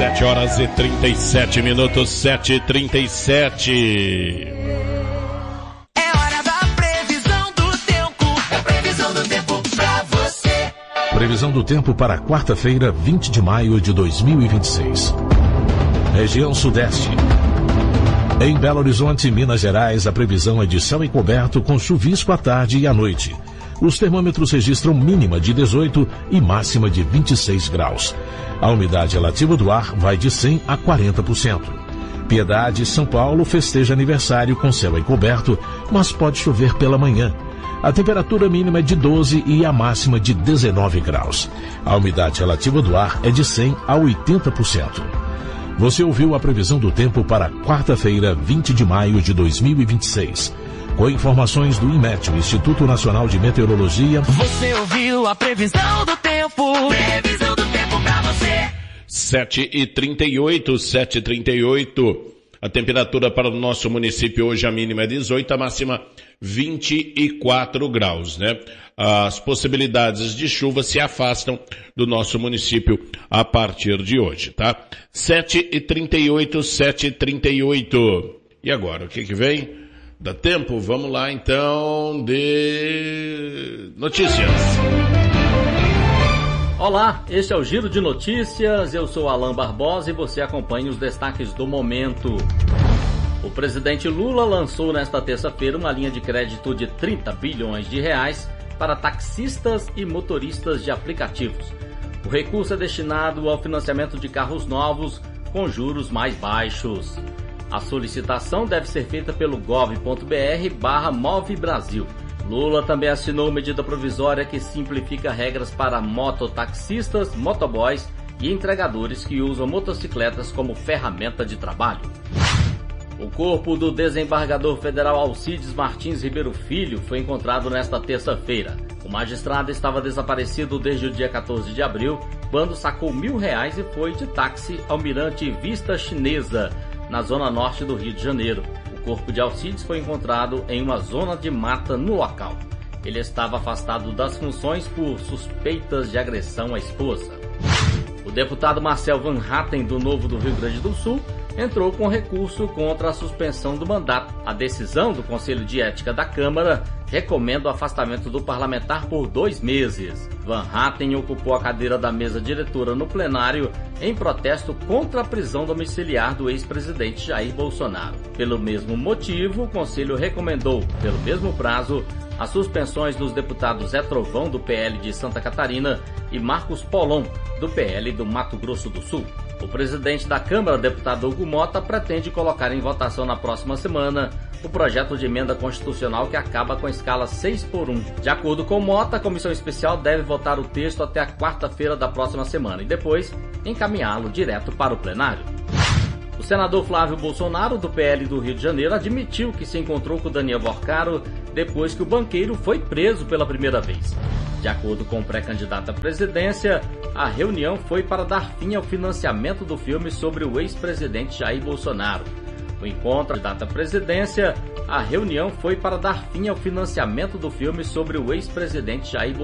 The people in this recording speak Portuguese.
7 horas e 37 minutos, 7h37. É hora da previsão do tempo. A previsão do tempo pra você. Previsão do tempo para quarta-feira, 20 de maio de 2026. Região Sudeste. Em Belo Horizonte, Minas Gerais, a previsão é de céu encoberto com chuvisco à tarde e à noite. Os termômetros registram mínima de 18 e máxima de 26 graus. A umidade relativa do ar vai de 100 a 40%. Piedade, São Paulo, festeja aniversário com céu encoberto, mas pode chover pela manhã. A temperatura mínima é de 12 e a máxima de 19 graus. A umidade relativa do ar é de 100 a 80%. Você ouviu a previsão do tempo para quarta-feira, 20 de maio de 2026. Com informações do INMET, o Instituto Nacional de Meteorologia. Você ouviu a previsão do tempo. Previsão do tempo pra você. 7h38, 7h38. A temperatura para o nosso município hoje, a mínima é 18, a máxima 24 graus, né? As possibilidades de chuva se afastam do nosso município a partir de hoje, tá? 7h38, 7h38. E agora, o que vem? Dá tempo? Vamos lá, então, de notícias. Olá, este é o Giro de Notícias, eu sou Alain Barbosa e você acompanha os destaques do momento. O presidente Lula lançou nesta terça-feira uma linha de crédito de 30 bilhões de reais para taxistas e motoristas de aplicativos. O recurso é destinado ao financiamento de carros novos com juros mais baixos. A solicitação deve ser feita pelo gov.br/movebrasil. Lula também assinou medida provisória que simplifica regras para mototaxistas, motoboys e entregadores que usam motocicletas como ferramenta de trabalho. O corpo do desembargador federal Alcides Martins Ribeiro Filho foi encontrado nesta terça-feira. O magistrado estava desaparecido desde o dia 14 de abril, quando sacou R$1.000 e foi de táxi ao Mirante Vista Chinesa, na zona norte do Rio de Janeiro. O corpo de Alcides foi encontrado em uma zona de mata no local. Ele estava afastado das funções por suspeitas de agressão à esposa. O deputado Marcel Van Hatten, do Novo do Rio Grande do Sul, entrou com recurso contra a suspensão do mandato. A decisão do Conselho de Ética da Câmara recomenda o afastamento do parlamentar por 2 meses. Van Hatten ocupou a cadeira da mesa diretora no plenário em protesto contra a prisão domiciliar do ex-presidente Jair Bolsonaro. Pelo mesmo motivo, o Conselho recomendou, pelo mesmo prazo, as suspensões dos deputados Zé Trovão, do PL de Santa Catarina, e Marcos Polon, do PL do Mato Grosso do Sul. O presidente da Câmara, deputado Hugo Mota, pretende colocar em votação na próxima semana o projeto de emenda constitucional que acaba com a escala 6x1. De acordo com Mota, a comissão especial deve votar o texto até a quarta-feira da próxima semana e depois encaminhá-lo direto para o plenário. O senador Flávio Bolsonaro, do PL do Rio de Janeiro, admitiu que se encontrou com Daniel Vorcaro depois que o banqueiro foi preso pela primeira vez. De acordo com o pré-candidato à presidência, a reunião foi para dar fim ao financiamento do filme sobre o ex-presidente Jair Bolsonaro. O encontro da presidência, a reunião foi para dar fim ao financiamento do filme sobre o ex-presidente Jair Bolsonaro.